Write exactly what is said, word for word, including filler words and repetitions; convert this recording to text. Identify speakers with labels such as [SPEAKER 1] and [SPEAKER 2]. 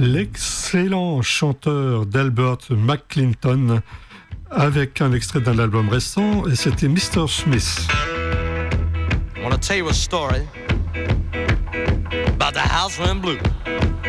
[SPEAKER 1] l'excellent chanteur d'Albert McClinton avec un extrait d'un album récent, et c'était mister Smith.
[SPEAKER 2] I want to tell you a story about the house went blue.